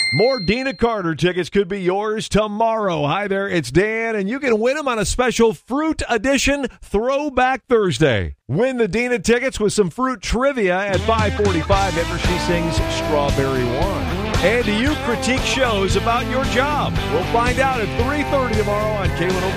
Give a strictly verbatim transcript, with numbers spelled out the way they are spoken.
More Dina Carter tickets could be yours tomorrow. Hi there, it's Dan, and you can win them on a special Fruit Edition Throwback Thursday. Win the Dina tickets with some fruit trivia at five forty-five after she sings Strawberry One. And do you critique shows about your job? We'll find out at three thirty tomorrow on K one oh five.